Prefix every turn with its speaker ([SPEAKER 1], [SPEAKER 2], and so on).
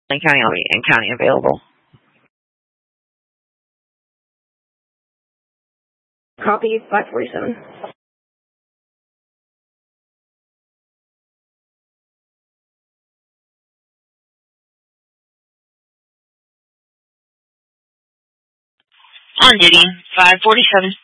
[SPEAKER 1] Lane County, I'll be in county available. Copy 547.
[SPEAKER 2] On duty, 547.